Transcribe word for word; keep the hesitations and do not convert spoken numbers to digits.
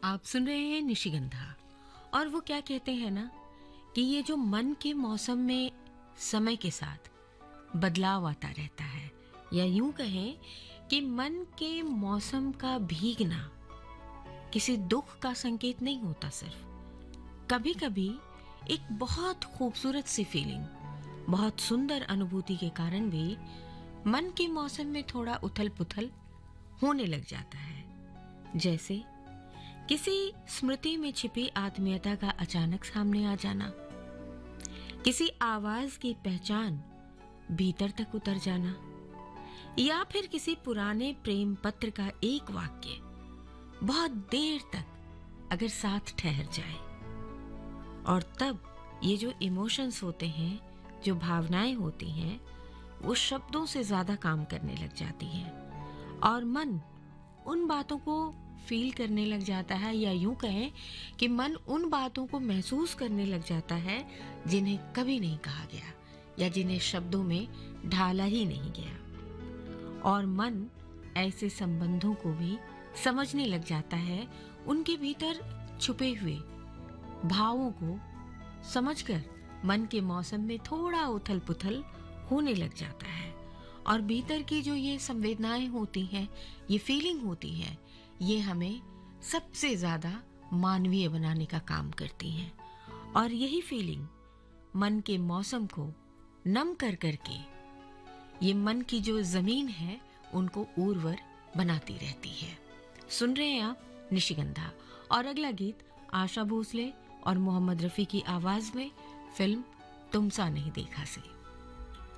आप सुन रहे हैं निशिगंधा। और वो क्या कहते हैं ना कि ये जो मन के मौसम में समय के साथ बदलाव आता रहता है, या यूं कहें कि मन के मौसम का भीगना किसी दुख का संकेत नहीं होता। सिर्फ कभी कभी एक बहुत खूबसूरत सी फीलिंग, बहुत सुंदर अनुभूति के कारण भी मन के मौसम में थोड़ा उथल पुथल होने लग जाता है। जैसे किसी स्मृति में छिपी आत्मीयता का अचानक सामने आ जाना, किसी आवाज की पहचान भीतर तक उतर जाना, या फिर किसी पुराने प्रेम पत्र का एक वाक्य बहुत देर तक अगर साथ ठहर जाए। और तब ये जो इमोशंस होते हैं, जो भावनाएं होती हैं, वो शब्दों से ज्यादा काम करने लग जाती हैं और मन उन बातों को फील करने लग जाता है, या यूं कहें कि मन उन बातों को महसूस करने लग जाता है जिन्हें कभी नहीं कहा गया या जिन्हें शब्दों में ढाला ही नहीं गया। और मन ऐसे संबंधों को भी समझने लग जाता है, उनके भीतर छुपे हुए भावों को समझकर मन के मौसम में थोड़ा उथल पुथल होने लग जाता है। और भीतर की जो ये संवेदनाएं होती हैं, ये फीलिंग होती है, ये हमें सबसे ज्यादा मानवीय बनाने का काम करती हैं। और यही फीलिंग मन के मौसम को नम कर करके ये मन की जो जमीन है उनको उर्वर बनाती रहती है। सुन रहे हैं आप निशिगंधा, और अगला गीत आशा भोसले और मोहम्मद रफी की आवाज में फिल्म तुम सा नहीं देखा से।